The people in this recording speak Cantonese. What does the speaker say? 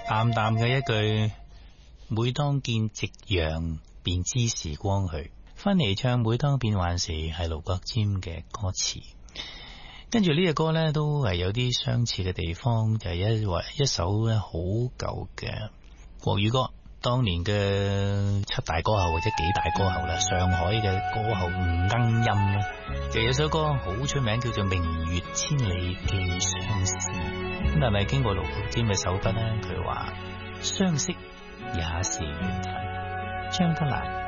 淡淡嘅一句，每當見夕陽便知時光去。翻嚟唱每當變幻時，係盧國沾嘅歌詞。跟住呢隻歌呢，都係有啲相似嘅地方，就係一首咧好舊嘅國語歌，當年嘅七大歌后或者幾大歌后啦，上海嘅歌后吳鶯音咧，就有首歌好出名，叫做《明月千里寄相思》。咁但係經過盧國沾嘅手筆咧，佢話相識也是緣分，張德蘭。